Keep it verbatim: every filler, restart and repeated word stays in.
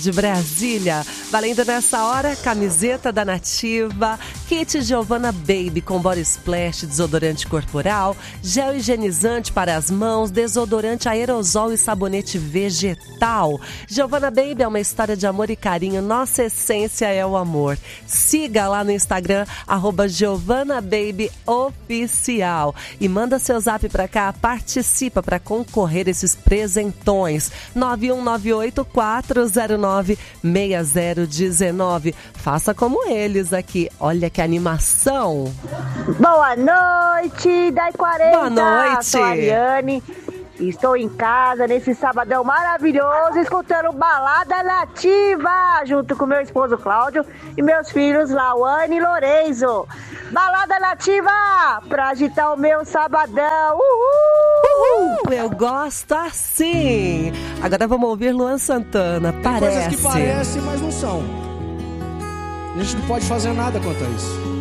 De Brasília, valendo nessa hora, camiseta da Nativa, kit Giovanna Baby com body splash, desodorante corporal, gel higienizante para as mãos, desodorante aerosol e sabonete vegetal. Giovanna Baby é uma história de amor e carinho, nossa essência é o amor. Siga lá no Instagram, arroba Giovanna Baby Oficial e manda seu zap pra cá, participa para concorrer esses presentões. nove um nove oito quatro zero nove seis zero um nove. Faça como eles aqui. Olha que animação. Boa noite, Dai quarenta. Boa noite. Sou a Ariane. Estou em casa nesse sabadão maravilhoso, escutando Balada Nativa, junto com meu esposo Cláudio e meus filhos Lauane e Lorenzo. Balada Nativa, pra agitar o meu sabadão. Uhul! Uhul! Eu gosto assim. Agora vamos ouvir Luan Santana. Tem Parece. coisas que parecem, mas não são. A gente não pode fazer nada quanto a isso.